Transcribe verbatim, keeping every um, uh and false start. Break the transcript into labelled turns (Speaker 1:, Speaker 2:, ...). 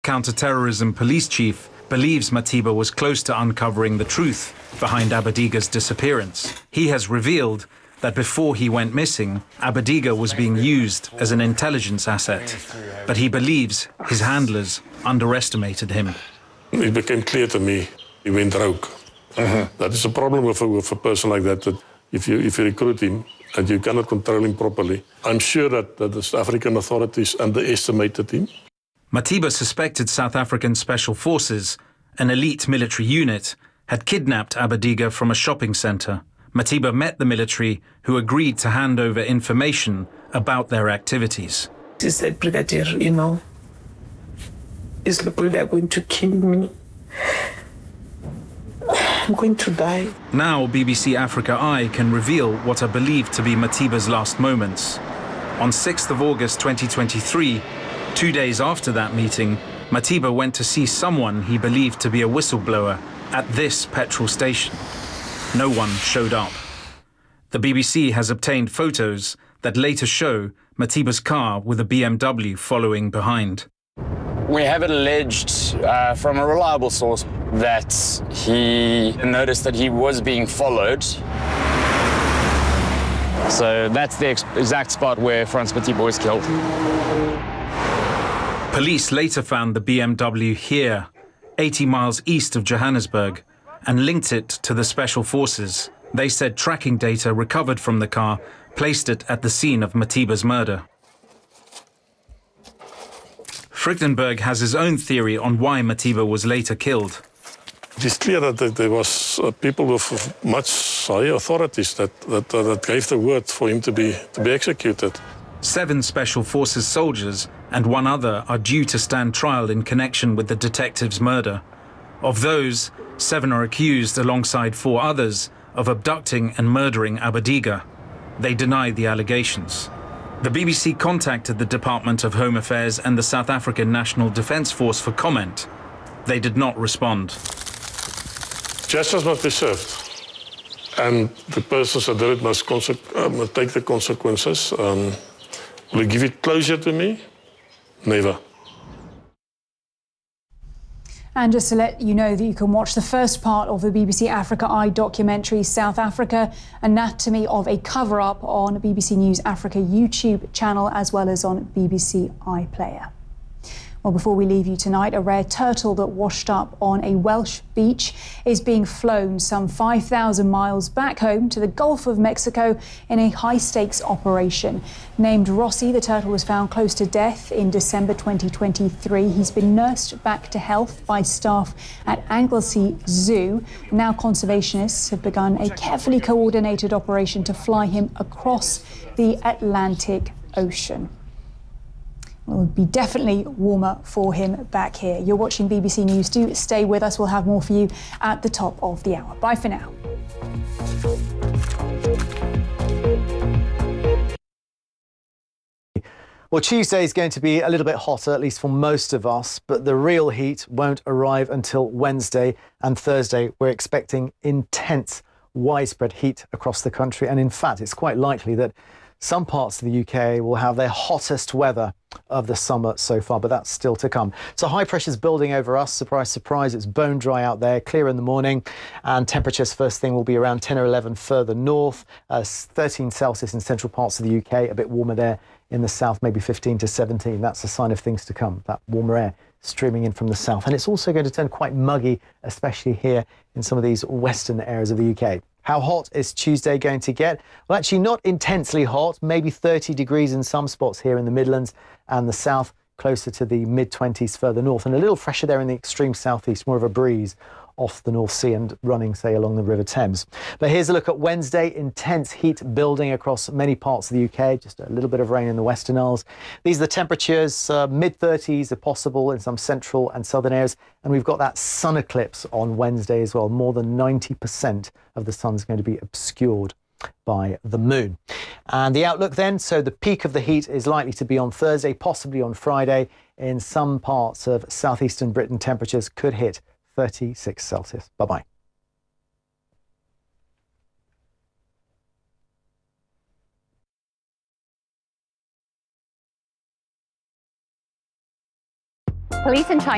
Speaker 1: Counter-terrorism police chief believes Matiba was close to uncovering the truth behind Abadiga's disappearance. He has revealed that before he went missing, Abadiga was being used as an intelligence asset, but he believes his handlers underestimated him.
Speaker 2: It became clear to me he went rogue. Uh-huh. That is a problem with a, with a person like that, that if you, if you recruit him and you cannot control him properly, I'm sure that, that the South African authorities underestimated him.
Speaker 1: Matiba suspected South African Special Forces, an elite military unit, had kidnapped Abadiga from a shopping centre. Matiba met the military, who agreed to hand over information about their activities.
Speaker 3: He said, Brigadier, you know, these people, they're going to kill me. I'm going to die.
Speaker 1: Now B B C Africa Eye can reveal what are believed to be Matiba's last moments. On sixth of August twenty twenty-three, two days after that meeting, Matiba went to see someone he believed to be a whistleblower at this petrol station. No one showed up. The B B C has obtained photos that later show Matiba's car with a B M W following behind.
Speaker 4: We have it alleged uh, from a reliable source that he noticed that he was being followed. So that's the ex exact spot where Frans Matiba was killed.
Speaker 1: Police later found the B M W here, eighty miles east of Johannesburg, and linked it to the Special Forces. They said tracking data recovered from the car placed it at the scene of Matiba's murder. Frykdenberg has his own theory on why Matiba was later killed.
Speaker 2: It is clear that there was uh, people with much higher authorities that, that, uh, that gave the word for him to be, to be executed.
Speaker 1: Seven Special Forces soldiers and one other are due to stand trial in connection with the detective's murder. Of those, seven are accused alongside four others of abducting and murdering Abadiga. They deny the allegations. The B B C contacted the Department of Home Affairs and the South African National Defence Force for comment. They did not respond.
Speaker 2: Justice must be served, and the persons that did it must, uh, must take the consequences. Um, will it give it closure to me? Never.
Speaker 5: And just to let you know that you can watch the first part of the B B C Africa Eye documentary, South Africa, Anatomy of a Cover-Up, on B B C News Africa YouTube channel, as well as on B B C iPlayer. Well, before we leave you tonight, a rare turtle that washed up on a Welsh beach is being flown some five thousand miles back home to the Gulf of Mexico in a high-stakes operation. Named Rossi, the turtle was found close to death in December twenty twenty-three. He's been nursed back to health by staff at Anglesey Zoo. Now conservationists have begun a carefully coordinated operation to fly him across the Atlantic Ocean. It will be definitely warmer for him back here. You're watching B B C News. Do stay with us. We'll have more for you at the top of the hour. Bye for now.
Speaker 6: Well, Tuesday is going to be a little bit hotter, at least for most of us, but the real heat won't arrive until Wednesday and Thursday. We're expecting intense, widespread heat across the country. And in fact, it's quite likely that some parts of the U K will have their hottest weather of the summer so far, but that's still to come. So high pressure's building over us. Surprise, surprise, it's bone dry out there, clear in the morning, and temperatures first thing will be around ten or eleven further north, uh, thirteen Celsius in central parts of the U K, a bit warmer there in the south, maybe fifteen to seventeen. That's a sign of things to come, that warmer air streaming in from the south. And it's also going to turn quite muggy, especially here in some of these western areas of the U K. How hot is Tuesday going to get? Well, actually not intensely hot, maybe thirty degrees in some spots here in the Midlands and the south, closer to the mid twenties further north, and a little fresher there in the extreme southeast, more of a breeze off the North Sea and running, say, along the River Thames. But here's a look at Wednesday. Intense heat building across many parts of the U K, just a little bit of rain in the Western Isles. These are the temperatures, uh, mid thirties if possible in some central and southern areas. And we've got that sun eclipse on Wednesday as well. More than ninety percent of the sun's going to be obscured by the moon. And the outlook then, so the peak of the heat is likely to be on Thursday, possibly on Friday. In some parts of southeastern Britain, temperatures could hit thirty-six Celsius. Bye-bye.
Speaker 7: Police in China